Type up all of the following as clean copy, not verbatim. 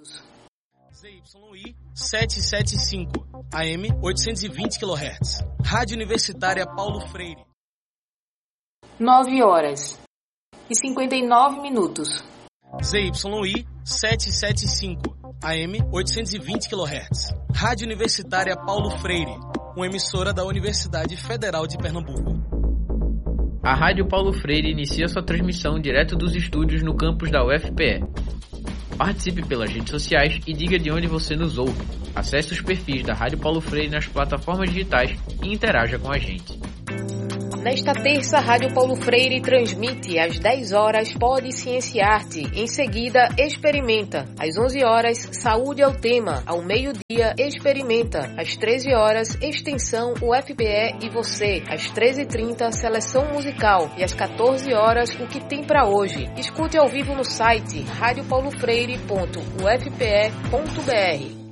ZYI 775, AM 820 kHz. Rádio Universitária Paulo Freire. 9h59. ZYI 775, AM 820 kHz. Rádio Universitária Paulo Freire, uma emissora da Universidade Federal de Pernambuco. A Rádio Paulo Freire inicia sua transmissão direto dos estúdios no campus da UFPE. Participe pelas redes sociais e diga de onde você nos ouve. Acesse os perfis da Rádio Paulo Freire nas plataformas digitais e interaja com a gente. Nesta terça, Rádio Paulo Freire transmite às 10 horas Pode Ciência e Arte. Em seguida, Experimenta. Às 11 horas, Saúde é o Tema. Ao meio-dia, Experimenta. Às 13 horas, Extensão, UFPE e Você. Às 13h30, Seleção Musical. E às 14 horas, O que tem pra hoje. Escute ao vivo no site radiopaulofreire.ufpe.br.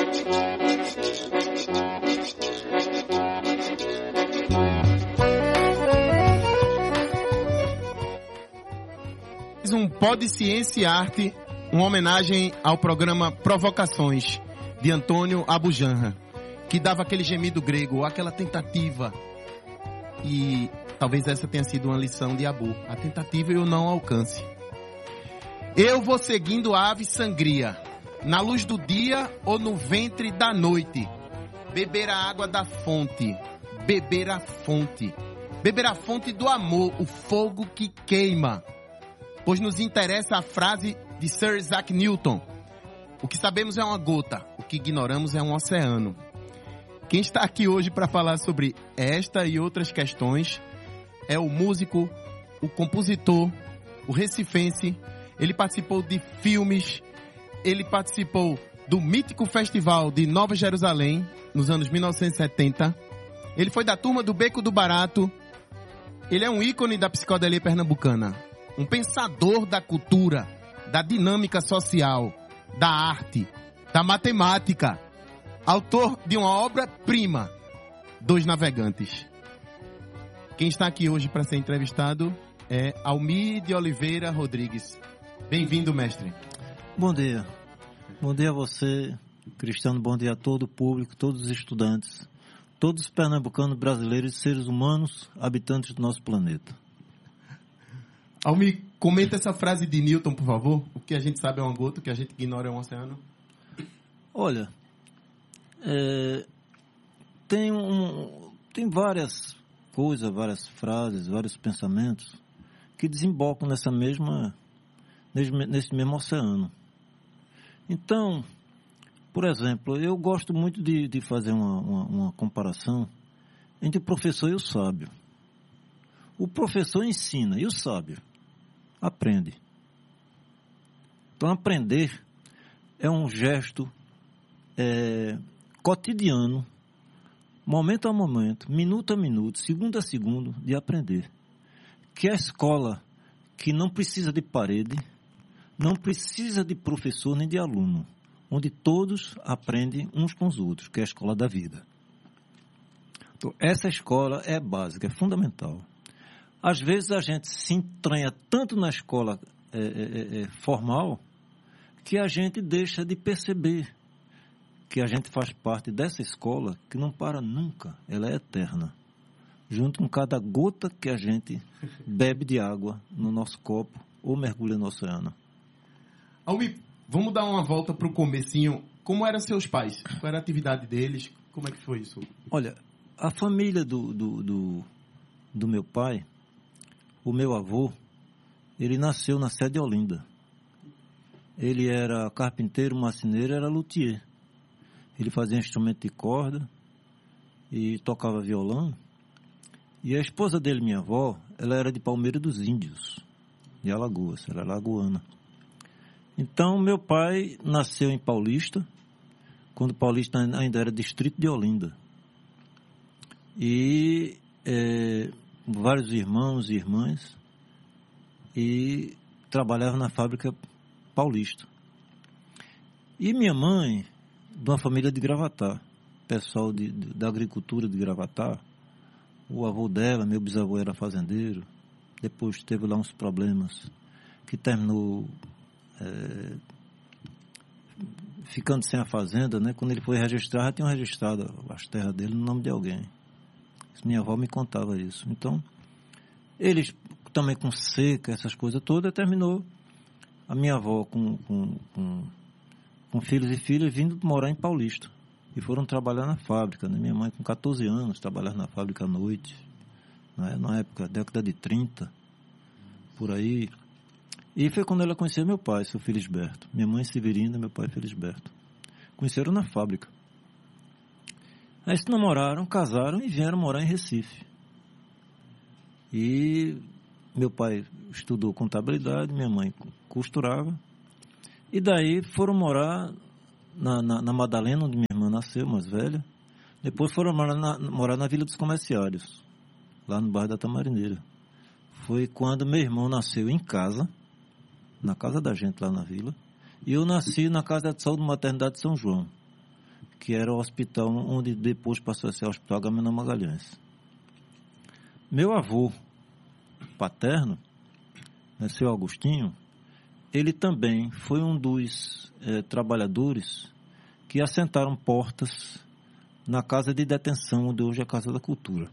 Um Pode Ciência e Arte, uma homenagem ao programa Provocações, de Antônio Abujanra, que dava aquele gemido grego, aquela tentativa. E talvez essa tenha sido uma lição de Abu, a tentativa e o não alcance. Eu vou seguindo a ave sangria, na luz do dia ou no ventre da noite. Beber a água da fonte, beber a fonte do amor, o fogo que queima. Pois nos interessa a frase de Sir Isaac Newton: o que sabemos é uma gota, o que ignoramos é um oceano. Quem está aqui hoje para falar sobre esta e outras questões é o músico, o compositor, o recifense. Ele participou de filmes, ele participou do mítico Festival de Nova Jerusalém, nos anos 1970. Ele foi da turma do Beco do Barato. Ele é um ícone da psicodelia pernambucana. Um pensador da cultura, da dinâmica social, da arte, da matemática. Autor de uma obra-prima, Dois Navegantes. Quem está aqui hoje para ser entrevistado é Almir de Oliveira Rodrigues. Bem-vindo, mestre. Bom dia. Bom dia a você, Cristiano. Bom dia a todo o público, todos os estudantes, todos os pernambucanos, brasileiros e seres humanos, habitantes do nosso planeta. Almir, comenta essa frase de Newton, por favor. O que a gente sabe é uma gota, o que a gente ignora é um oceano. Olha, tem várias coisas, várias frases, vários pensamentos que desembocam nesse mesmo oceano. Então, por exemplo, eu gosto muito de fazer uma comparação entre o professor e o sábio. O professor ensina e o sábio aprende. Então, aprender é um gesto cotidiano, momento a momento, minuto a minuto, segundo a segundo, de aprender. Que a escola que não precisa de parede, não precisa de professor nem de aluno, onde todos aprendem uns com os outros, que é a escola da vida. Então, essa escola é básica, é fundamental. Às vezes a gente se entranha tanto na escola formal que a gente deixa de perceber que a gente faz parte dessa escola que não para nunca, ela é eterna. Junto com cada gota que a gente bebe de água no nosso copo ou mergulha no oceano. Almir, vamos dar uma volta para o comecinho. Como eram seus pais? Qual era a atividade deles? Como é que foi isso? Olha, a família do meu pai, o meu avô, ele nasceu na sede de Olinda. Ele era carpinteiro, marceneiro, era luthier. Ele fazia instrumento de corda e tocava violão. E a esposa dele, minha avó, ela era de Palmeira dos Índios, de Alagoas, era lagoana. Então, meu pai nasceu em Paulista, quando Paulista ainda era distrito de Olinda. E vários irmãos e irmãs, e trabalhava na fábrica paulista. E minha mãe, de uma família de Gravatá, pessoal da agricultura de Gravatá. O avô dela, meu bisavô, era fazendeiro. Depois teve lá uns problemas que terminou ficando sem a fazenda, né? Quando ele foi registrar, já tinham registrado as terras dele no nome de alguém. Minha avó me contava isso. Então, eles também com seca, essas coisas todas, terminou a minha avó com filhos e filhas vindo morar em Paulista. E foram trabalhar na fábrica, né? Minha mãe com 14 anos, trabalhava na fábrica à noite, né? Na época, década de 30, por aí. E foi quando ela conheceu meu pai, seu Felisberto. Minha mãe Severina, meu pai Felisberto. Conheceram na fábrica. Aí se namoraram, casaram e vieram morar em Recife. E meu pai estudou contabilidade, minha mãe costurava. E daí foram morar na Madalena, onde minha irmã nasceu, mais velha. Depois foram morar na Vila dos Comerciários, lá no bairro da Tamarineira. Foi quando meu irmão nasceu em casa, na casa da gente lá na vila, e eu nasci na Casa de Saúde Maternidade de São João, que era o hospital onde depois passou a ser o Hospital Agamenon Magalhães. Meu avô paterno, né, seu Agostinho, ele também foi um dos trabalhadores que assentaram portas na casa de detenção, onde hoje é a Casa da Cultura.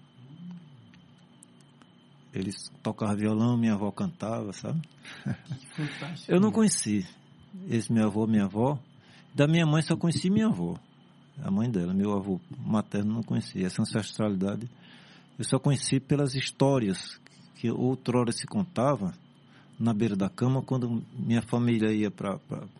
Eles tocavam violão, minha avó cantava, sabe? Fantástico. Eu não conheci esse meu avô, minha avó. Da minha mãe só conheci minha avó, a mãe dela. Meu avô materno não conhecia. Essa ancestralidade eu só conheci pelas histórias que outrora se contava na beira da cama, quando minha família ia para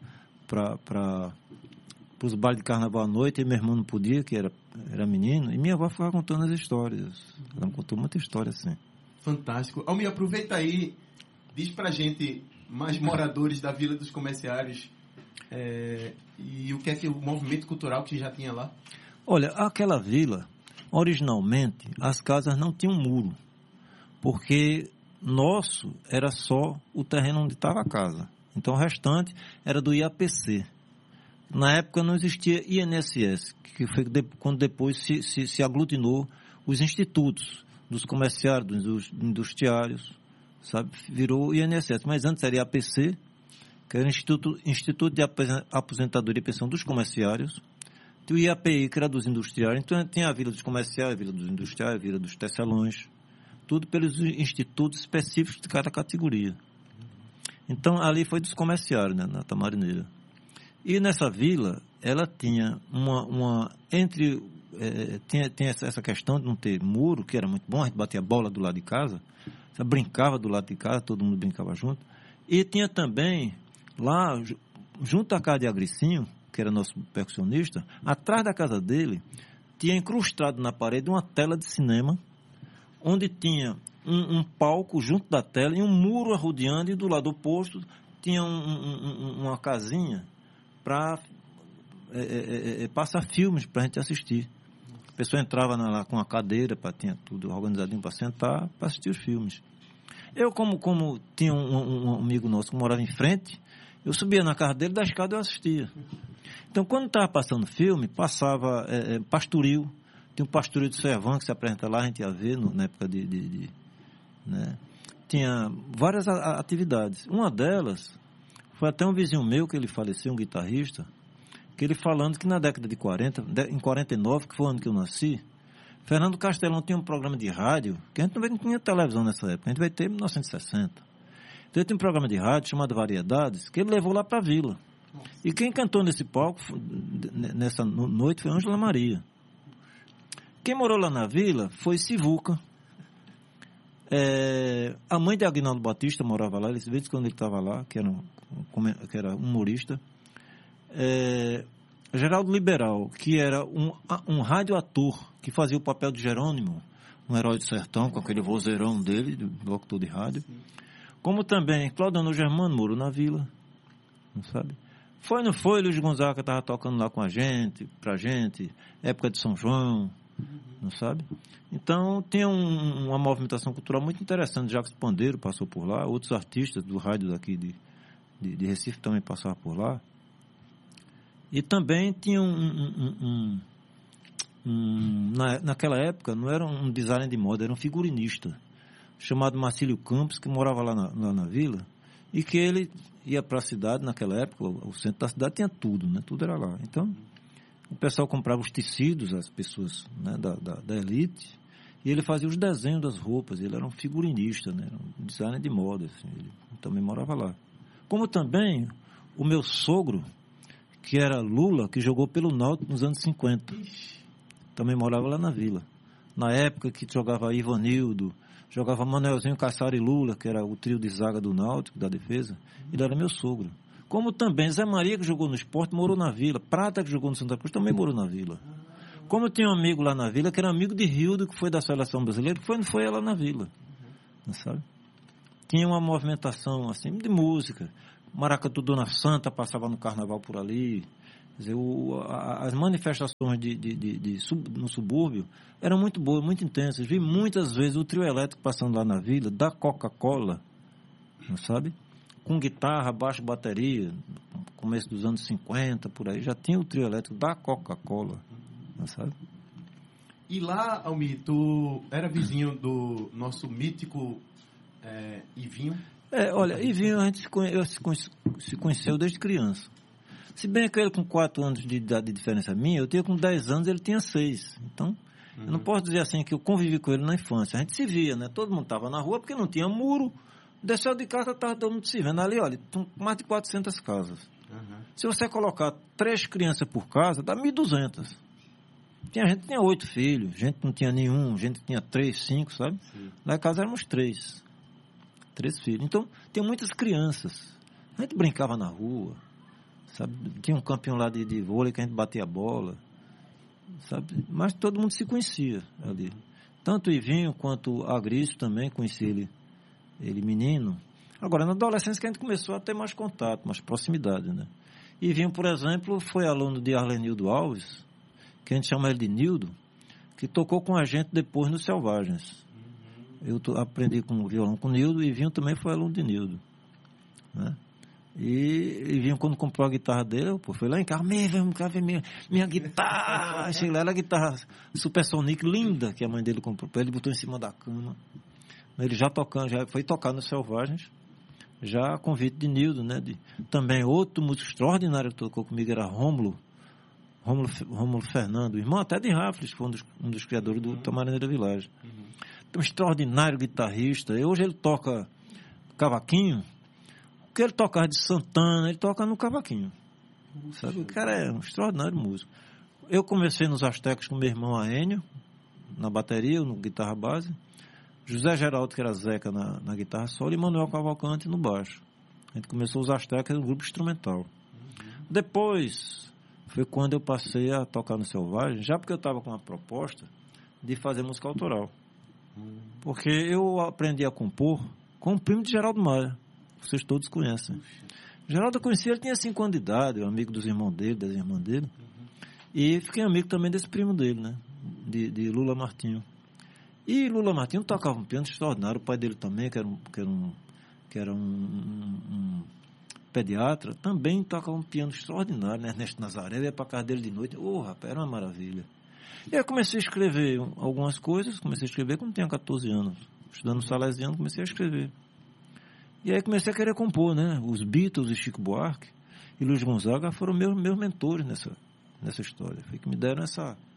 os bailes de carnaval à noite, e meu irmão não podia, que era menino, e minha avó ficava contando as histórias. Ela me contou muita história assim. Fantástico. Almir, aproveita aí, diz pra gente, mais moradores da Vila dos Comerciários, e o que é que o movimento cultural que já tinha lá? Olha, aquela vila, originalmente, as casas não tinham muro, porque nosso era só o terreno onde estava a casa. Então o restante era do IAPC. Na época não existia INSS, que foi quando depois se aglutinou os institutos dos comerciários, dos industriários, sabe? Virou INSS. Mas antes era IAPC, que era Instituto de Aposentadoria e Pensão dos Comerciários. Tinha o IAPI, que era dos industriários. Então tinha a Vila dos Comerciários, a Vila dos Industriários, a Vila dos Tecelões. Tudo pelos institutos específicos de cada categoria. Então ali foi dos comerciários, né, na Tamarineira. E nessa vila, ela tinha tinha essa questão de não ter muro, que era muito bom, a gente batia bola do lado de casa, brincava do lado de casa, todo mundo brincava junto. E tinha também, lá, junto à casa de Agricinho, que era nosso percussionista, atrás da casa dele, tinha incrustado na parede uma tela de cinema, onde tinha um palco junto da tela e um muro arrodeando, e do lado oposto tinha uma casinha para passar filmes para a gente assistir. A pessoa entrava lá com a cadeira, tinha tudo organizadinho para sentar, para assistir os filmes. Eu, como tinha um amigo nosso que morava em frente, eu subia na casa dele, da escada eu assistia. Então, quando estava passando filme, passava Pastoril. Tinha um Pastoril de Servão que se apresenta lá, a gente ia ver na época né? Tinha várias atividades. Uma delas foi até um vizinho meu, que ele faleceu, um guitarrista, que ele falando que na década de 40, em 49, que foi o ano que eu nasci, Fernando Castelão tinha um programa de rádio, que a gente não tinha televisão nessa época, a gente vai ter em 1960. Então ele tinha um programa de rádio chamado Variedades, que ele levou lá para a vila. E quem cantou nesse palco, nessa noite, foi Ângela Maria. Quem morou lá na vila foi Sivuca. A mãe de Aguinaldo Batista morava lá, eles viram quando ele estava lá, que era humorista. Geraldo Liberal, que era um radioator, que fazia o papel de Jerônimo, um herói do sertão, com aquele vozeirão dele, do locutor de rádio. Como também Claudiano Germano morou na vila, não sabe? Foi, não foi, Luiz Gonzaga estava tocando lá com a gente, pra gente, época de São João, não sabe? Então, tinha uma movimentação cultural muito interessante. Jacques Pandeiro passou por lá, outros artistas do rádio daqui de Recife também passaram por lá. E também tinha naquela época, não era um designer de moda, era um figurinista, chamado Marcílio Campos, que morava lá na vila, e que ele ia para a cidade, naquela época, o centro da cidade tinha tudo, né? Tudo era lá. Então, o pessoal comprava os tecidos, as pessoas, né, da elite, e ele fazia os desenhos das roupas. Ele era um figurinista, né? Era um designer de moda, assim. Ele também morava lá. Como também o meu sogro, que era Lula, que jogou pelo Náutico nos anos 50. Também morava lá na vila. Na época que jogava Ivanildo, jogava Manuelzinho, Caçaro e Lula, que era o trio de zaga do Náutico, da defesa, ele era meu sogro. Como também Zé Maria, que jogou no Sport, morou na vila. Prata, que jogou no Santa Cruz, também morou na vila. Como eu tinha um amigo lá na vila, que era amigo de Rildo, que foi da seleção brasileira, que foi ela na vila. Sabe? Tinha uma movimentação assim de música. Maracatu Dona Santa passava no carnaval por ali. Quer dizer, as manifestações no subúrbio eram muito boas, muito intensas. Vi muitas vezes o trio elétrico passando lá na vila, da Coca-Cola, não sabe? Com guitarra, baixo, bateria, no começo dos anos 50, por aí, já tinha o trio elétrico da Coca-Cola, não sabe? E lá, Almir, tu era vizinho do nosso mítico Ivinho? Olha, Ivinho a gente se conheceu desde criança. Se bem que ele com 4 anos de idade de diferença minha, eu tinha com 10 anos, ele tinha 6. Então, eu não posso dizer assim que eu convivi com ele na infância. A gente se via, né? Todo mundo estava na rua porque não tinha muro. Desceu de casa, estava todo mundo se vendo. Ali, olha, mais de 400 casas. Se você colocar 3 crianças por casa, dá 1.200. Tinha gente que tinha 8 filhos, gente que não tinha nenhum, gente que tinha 3, 5, sabe? Sim. Lá em casa éramos 3 filhos. Então, tinha muitas crianças. A gente brincava na rua. Sabe? Tinha um campeão lá de vôlei que a gente batia a bola, sabe? Mas todo mundo se conhecia ali. Tanto o Ivinho quanto o Agrício também, conheci ele menino. Agora, na adolescência que a gente começou a ter mais contato, mais proximidade, né? Ivinho, por exemplo, foi aluno de Arlenildo Alves, que a gente chama ele de Nildo, que tocou com a gente depois nos Selvagens. Eu aprendi com violão com o Nildo, e Ivinho também foi aluno de Nildo, né? E vinha quando comprou a guitarra dele, foi lá em casa, ver minha guitarra. Cheguei lá, era a guitarra Supersonic, linda, que a mãe dele comprou. Ele botou em cima da cama. Ele já foi tocar nos Selvagens, já a convite de Nildo, né? Também outro músico extraordinário que tocou comigo era Rômulo Fernando, irmão até de Rafles, que foi um dos criadores do Tamarineira Village. Um extraordinário guitarrista. E hoje ele toca cavaquinho. Porque ele tocava de Santana, ele toca no cavaquinho. Sabe? O cara é um extraordinário músico. Eu comecei nos Aztecas com meu irmão Aênio, na bateria, no guitarra base. José Geraldo, que era Zeca, na guitarra solo, e Manuel Cavalcante no baixo. A gente começou os Aztecas no grupo instrumental. Depois, foi quando eu passei a tocar no Selvagem, já porque eu estava com uma proposta de fazer música autoral. Porque eu aprendi a compor com o primo de Geraldo Maia. Vocês todos conhecem. Geraldo eu conheci, ele tinha 5 anos de idade, eu amigo dos irmãos dele, das irmãs dele. E fiquei amigo também desse primo dele, né? De Lula Martinho. E Lula Martinho tocava um piano extraordinário, o pai dele também, que era um pediatra, também tocava um piano extraordinário, né? Ernesto Nazaré, eu ia para casa dele de noite, rapaz, era uma maravilha. E aí eu comecei a escrever algumas coisas, comecei a escrever quando tinha 14 anos. Estudando no Salesiano, comecei a escrever. E aí comecei a querer compor, né? Os Beatles e Chico Buarque e Luiz Gonzaga foram meus mentores nessa história. Foi que me deram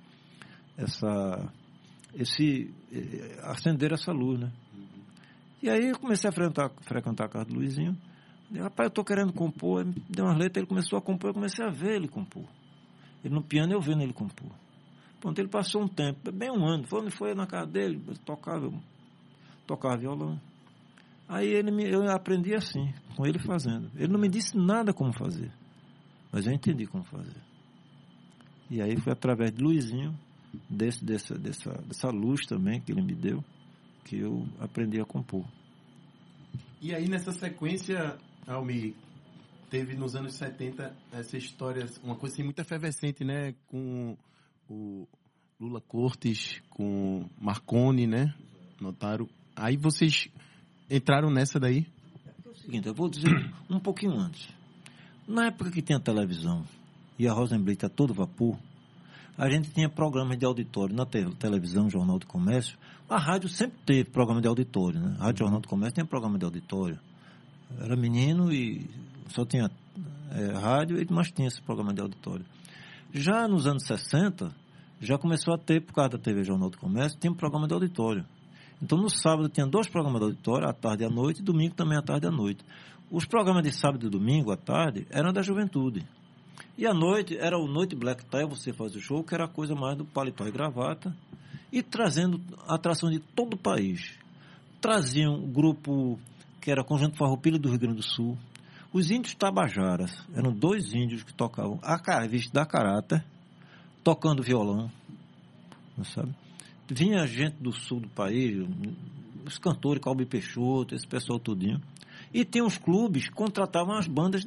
acender essa luz, né? E aí eu comecei a frequentar a casa do Luizinho. E, rapaz, eu estou querendo compor. Ele me deu umas letras, ele começou a compor, eu comecei a ver ele compor. Ele no piano, eu vendo ele compor. Pronto, ele passou um tempo, bem um ano. Foi na casa dele, tocava violão. Aí eu aprendi assim, com ele fazendo. Ele não me disse nada como fazer, mas eu entendi como fazer. E aí foi através de Luizinho, dessa luz também que ele me deu, que eu aprendi a compor. E aí nessa sequência, Almir, teve nos anos 70 essa história, uma coisa assim muito efervescente, né? Com o Lula Cortes, com Marconi, né? Notaram. Aí vocês entraram nessa daí? É o seguinte, eu vou dizer um pouquinho antes. Na época que tinha televisão e a Rosenblit a todo vapor, a gente tinha programas de auditório na televisão, Jornal do Comércio. A rádio sempre teve programa de auditório, né? A Rádio Jornal do Comércio tinha programa de auditório. Era menino e só tinha rádio, mas tinha esse programa de auditório. Já nos anos 60, já começou a ter, por causa da TV Jornal do Comércio, tinha um programa de auditório. Então, no sábado, tinha 2 programas de auditório, à tarde e à noite, e domingo também à tarde e à noite. Os programas de sábado e domingo, à tarde, eram da juventude. E à noite, era o Noite Black Tie, você faz o show, que era a coisa mais do paletó e gravata, e trazendo atração de todo o país. Traziam um grupo que era Conjunto Farroupilha do Rio Grande do Sul. Os índios Tabajaras, eram 2 índios que tocavam vestidos da caráter, tocando violão, não sabe? Vinha gente do sul do país, os cantores, Calbi Peixoto, esse pessoal tudinho. E tem uns clubes que contratavam as bandas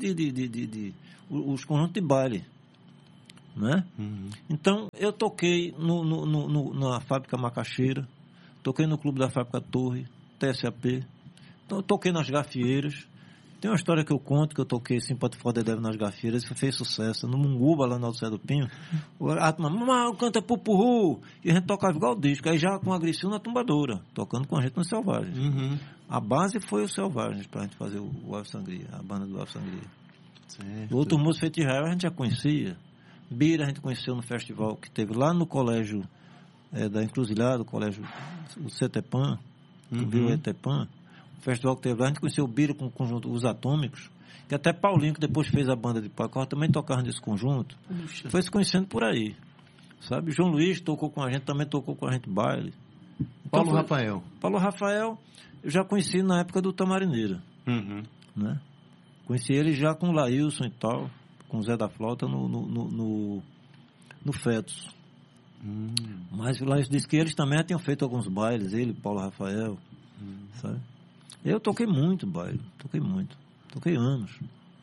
os conjuntos de baile, né? Então, eu toquei na Fábrica Macaxeira, toquei no Clube da Fábrica Torre, TSAP, então, eu toquei nas Gafieiras. Tem uma história que eu conto, que eu toquei Simpati Foda Deve nas Gafieiras, que fez sucesso. No Munguba, lá no Alto Cé do Pinho, a turma, canta Pupurru, e a gente tocava igual o disco, aí já com a Grisil na tumbadora, tocando com a gente no Selvagens. A base foi o Selvagens, pra gente fazer o Ave Sangria, a banda do Ave Sangria. Certo. Outro músico feito Israel a gente já conhecia. Bira a gente conheceu no festival que teve lá no colégio da Encruzilhada, o colégio, o CETEPAN, o Bioetepan. O festival que teve lá, a gente conheceu o Bira com o conjunto Os Atômicos, que até Paulinho, que depois fez a banda de Pacó, também tocava nesse conjunto. Foi se conhecendo por aí, sabe? João Luiz tocou com a gente, também tocou com a gente baile. Então, Paulo Rafael, eu já conheci na época do Tamarineira, né? Conheci ele já com o Laílson e tal, com o Zé da Flauta no Fetos. Mas o Laílson disse que eles também tinham feito alguns bailes, ele, Paulo Rafael, sabe? Eu toquei muito baile, toquei anos.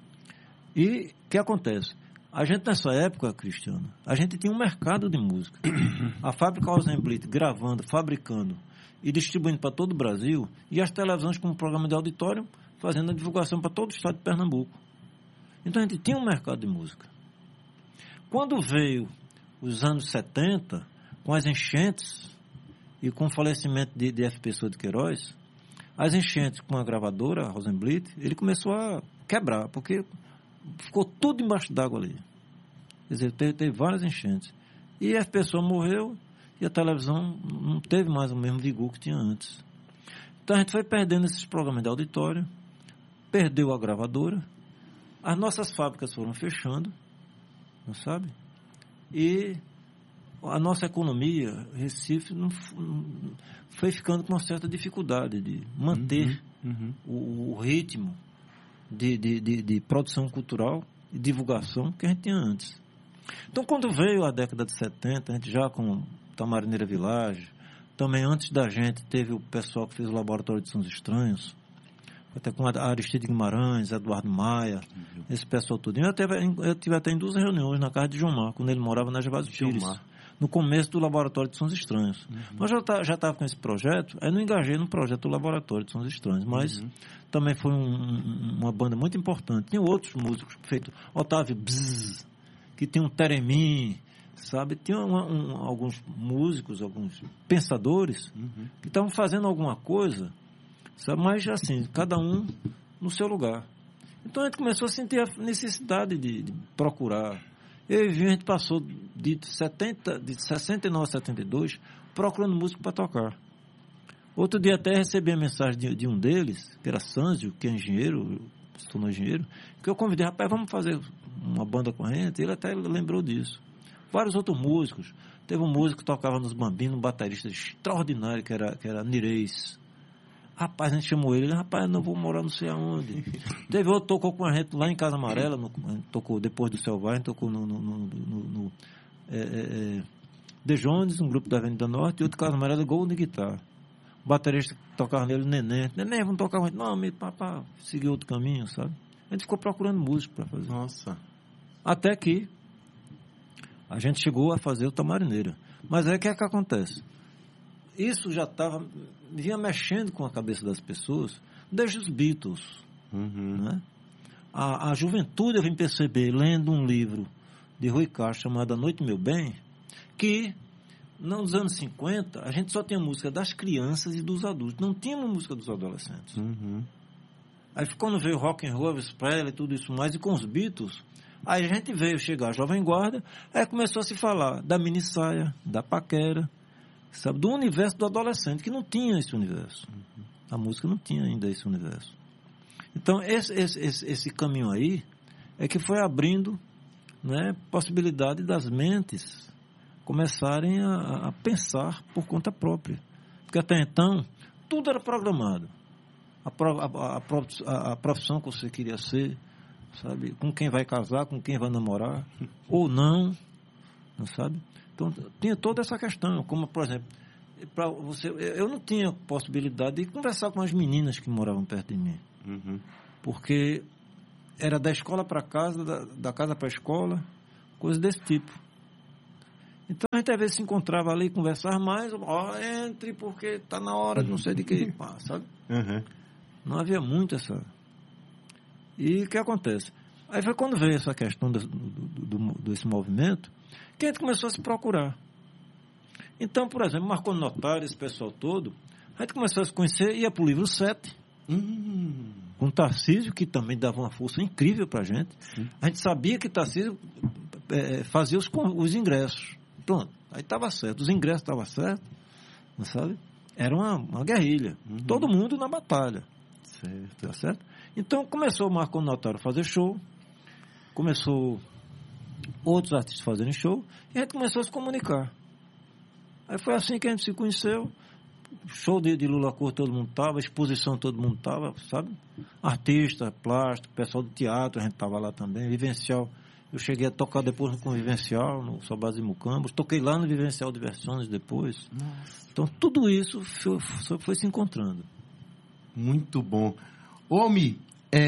E o que acontece? A gente nessa época, Cristiano, a gente tinha um mercado de música. A fábrica Rosenblit gravando, fabricando e distribuindo para todo o Brasil, e as televisões com um programa de auditório fazendo a divulgação para todo o estado de Pernambuco. Então a gente tinha um mercado de música. Quando veio os anos 70, com as enchentes e com o falecimento de F. Pessoa de Queiroz, as enchentes com a gravadora, a Rosenblit, ele começou a quebrar, porque ficou tudo embaixo d'água ali. Quer dizer, teve várias enchentes. E a pessoa morreu e a televisão não teve mais o mesmo vigor que tinha antes. Então a gente foi perdendo esses programas de auditório, perdeu a gravadora, as nossas fábricas foram fechando, não sabe? E a nossa economia, Recife, foi ficando com uma certa dificuldade de manter o ritmo de produção cultural e divulgação que a gente tinha antes. Então, quando veio a década de 70, a gente já com Tamarineira Village, também antes da gente teve o pessoal que fez o Laboratório de Sons Estranhos, até com a Aristide Guimarães, Eduardo Maia, esse pessoal todo. Eu tive até em 2 reuniões na casa de João Mar, quando ele morava na Gervásio Pires, no começo do Laboratório de Sons Estranhos. Mas já estava com esse projeto, aí não engajei no projeto do Laboratório de Sons Estranhos, mas também foi uma banda muito importante. Tinha outros músicos, feito Otávio Bzz, que tinha um Teremim, sabe? Tinha alguns músicos, alguns pensadores, que estavam fazendo alguma coisa, sabe? Mas assim, cada um no seu lugar. Então a gente começou a sentir a necessidade de procurar. Eu e Vinho, a gente passou de 69 a 72 procurando músico para tocar. Outro dia até recebi a mensagem de um deles, que era Sanzio, que é engenheiro, se tornou engenheiro, que eu convidei, rapaz, vamos fazer uma banda com a gente. Ele até lembrou disso. Vários outros músicos. Teve um músico que tocava nos Bambinos, um baterista extraordinário, que era Nirês. Rapaz, a gente chamou ele, rapaz, não vou morar não sei aonde. Teve outro que tocou com a gente lá em Casa Amarela, tocou depois do Selvagem, tocou no The Jones, um grupo da Avenida Norte, e outro Casa Amarela, Gol de Guitarra. O baterista que tocava nele, Neném, vamos tocar com a gente. Não, papá, seguiu outro caminho, sabe? A gente ficou procurando músico para fazer. Nossa. Até que a gente chegou a fazer o Tamarineira. Mas aí o que é que acontece? Isso já vinha mexendo com a cabeça das pessoas desde os Beatles. Né? A juventude, eu vim perceber, lendo um livro de Rui Castro chamado A Noite Meu Bem, que nos anos 50 a gente só tinha música das crianças e dos adultos, não tínhamos música dos adolescentes. Aí quando veio o rock and roll, Elvis Presley, tudo isso mais, e com os Beatles, aí a gente veio chegar a Jovem Guarda, aí começou a se falar da mini saia, da paquera, sabe, do universo do adolescente, que não tinha esse universo. A música não tinha ainda esse universo. Então, esse caminho aí é que foi abrindo, né, possibilidade das mentes começarem a pensar por conta própria. Porque até então, tudo era programado. A profissão que você queria ser, sabe? Com quem vai casar, com quem vai namorar, ou não sabe? Então, tinha toda essa questão. Como, por exemplo, eu não tinha possibilidade de conversar com as meninas que moravam perto de mim. Porque era da escola para casa, da casa para a escola, coisa desse tipo. Então a gente às vezes se encontrava ali, conversar mais, entre porque está na hora de não sei de que, sabe? Não havia muito essa... E o que acontece? Aí foi quando veio essa questão desse movimento que a gente começou a se procurar. Então, por exemplo, Marconi Notário, esse pessoal todo, a gente começou a se conhecer, ia para o livro 7, com Tarcísio, que também dava uma força incrível para a gente. A gente sabia que Tarcísio fazia os ingressos. Pronto, aí estava certo, os ingressos estavam certos, não sabe? Era uma guerrilha, todo mundo na batalha. Tá certo? Então começou o Marconi Notário a fazer show, começou outros artistas fazerem show, e a gente começou a se comunicar. Aí foi assim que a gente se conheceu. Show de Lula Cor todo mundo estava, exposição todo mundo estava, sabe? Artista, plástico, pessoal do teatro, a gente estava lá também, Vivencial. Eu cheguei a tocar depois com o Vivencial, no Sobás e Mucambos, toquei lá no Vivencial Diversões depois. Nossa. Então tudo isso foi se encontrando. Muito bom. Ô Almir,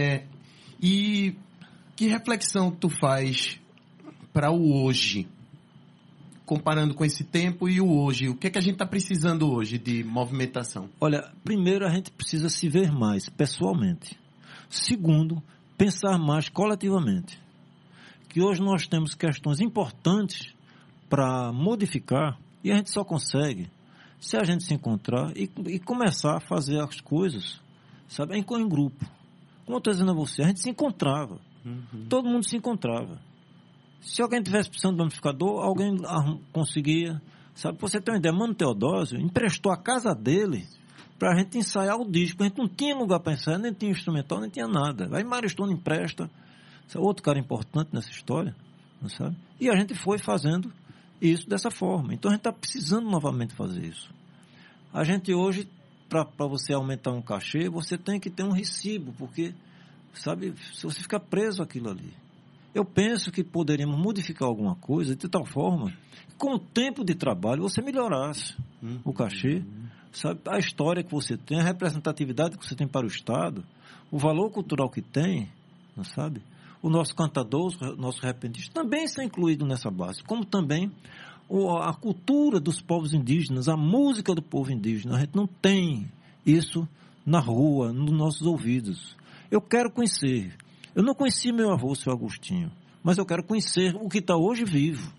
e que reflexão tu faz para o hoje? Comparando com esse tempo e o hoje, o que é que a gente está precisando hoje de movimentação? Olha, primeiro a gente precisa se ver mais pessoalmente. Segundo, pensar mais coletivamente. Que hoje nós temos questões importantes para modificar e a gente só consegue se a gente se encontrar e começar a fazer as coisas, sabe, em grupo. Como eu estou dizendo a você, a gente se encontrava. Todo mundo se encontrava. Se alguém tivesse precisando de um amplificador, alguém conseguia. Sabe, pra você ter uma ideia, Mano Teodósio emprestou a casa dele para a gente ensaiar o disco. A gente não tinha lugar para ensaiar, nem tinha instrumental, nem tinha nada. Aí Mário Stone empresta, outro cara importante nessa história, não sabe? E a gente foi fazendo isso dessa forma. Então a gente está precisando novamente fazer isso. A gente hoje, para você aumentar um cachê, você tem que ter um recibo, porque, sabe, se você ficar preso àquilo ali. Eu penso que poderíamos modificar alguma coisa de tal forma que com o tempo de trabalho você melhorasse o cachê, sabe? A história que você tem, a representatividade que você tem para o Estado, o valor cultural que tem, não sabe? O nosso cantador, o nosso repentista também está incluído nessa base, como também a cultura dos povos indígenas, a música do povo indígena. A gente não tem isso na rua, nos nossos ouvidos. Eu quero conhecer. Eu não conheci meu avô, seu Agostinho, mas eu quero conhecer o que está hoje vivo.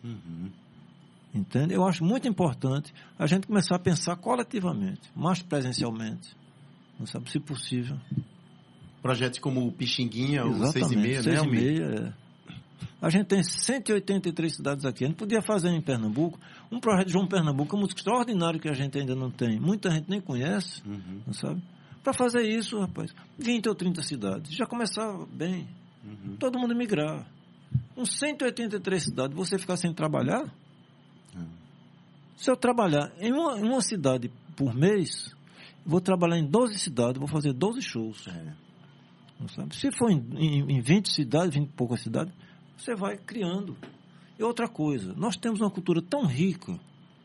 Entende? Eu acho muito importante a gente começar a pensar coletivamente, mais presencialmente, não sabe, se possível. Projetos como o Pixinguinha, o 6,5, né? 6,5, A gente tem 183 cidades aqui. A gente podia fazer em Pernambuco um projeto de João Pernambuco, uma música extraordinária que a gente ainda não tem. Muita gente nem conhece, não sabe? Para fazer isso, rapaz, 20 ou 30 cidades, já começava bem. Todo mundo migrar. Com 183 cidades, você ficar sem trabalhar? Se eu trabalhar em uma cidade por mês, vou trabalhar em 12 cidades, vou fazer 12 shows. Não sabe? Se for em 20 cidades, 20 e poucas cidades, você vai criando. E outra coisa, nós temos uma cultura tão rica.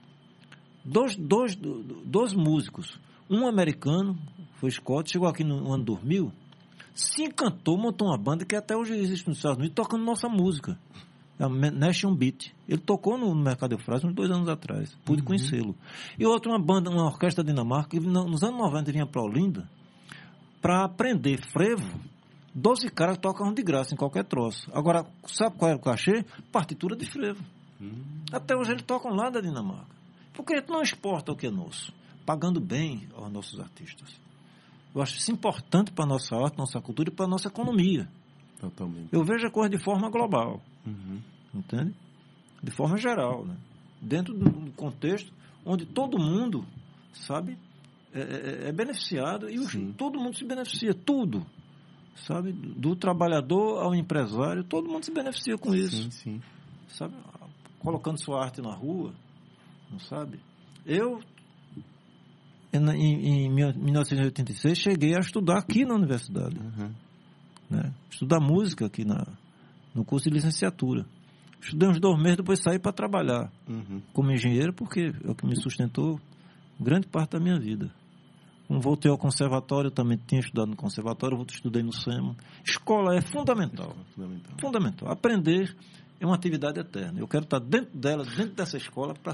Dois músicos, um americano, foi Scott, chegou aqui no ano 2000, se encantou, montou uma banda que até hoje existe nos Estados Unidos, tocando nossa música, a Nation Beat. Ele tocou no Mercado Eufrásio uns 2 anos atrás, pude conhecê-lo. E outra, uma banda, uma orquestra dinamarca, que nos anos 90 vinha para Olinda, para aprender frevo. 12 caras tocavam de graça em qualquer troço. Agora, sabe qual era o cachê? Partitura de frevo. Até hoje eles tocam lá da Dinamarca. Porque a gente não exporta o que é nosso, pagando bem aos nossos artistas. Eu acho isso importante para a nossa arte, nossa cultura e para a nossa economia. Totalmente. Eu vejo a coisa de forma global, entende? De forma geral, né? Dentro do contexto onde todo mundo, sabe, é beneficiado e todo mundo se beneficia, tudo, sabe? Do trabalhador ao empresário, todo mundo se beneficia com isso. Sim. Sabe? Colocando sua arte na rua, não sabe? Eu, em 1986, cheguei a estudar aqui na universidade. Né? Estudar música aqui no curso de licenciatura. Estudei uns 2 meses, depois saí para trabalhar como engenheiro, porque é o que me sustentou grande parte da minha vida. Quando voltei ao conservatório, eu também tinha estudado no conservatório, estudei no SEMA. Escola é fundamental. Fundamental. Aprender é uma atividade eterna. Eu quero estar dentro dessa escola para